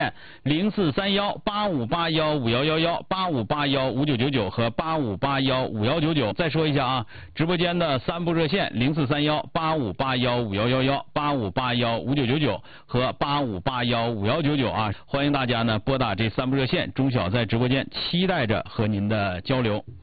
04318581511185815999和85815199。再说一下啊，直播间的3部热线043185815111、85815999和85815199啊，欢迎大家呢拨打这3部热线，钟晓在直播间期待着和您的交流。